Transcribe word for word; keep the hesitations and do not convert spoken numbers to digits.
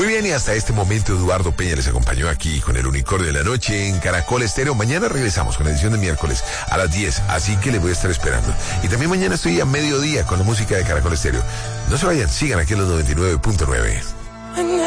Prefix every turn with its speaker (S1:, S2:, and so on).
S1: Muy bien, y hasta este momento Eduardo Peña les acompañó aquí con el Unicornio de la Noche en Caracol Estéreo. Mañana regresamos con la edición de miércoles a las diez, así que les voy a estar esperando. Y también mañana estoy a mediodía con la música de Caracol Estéreo. No se vayan, sigan aquí en los noventa y nueve punto nueve.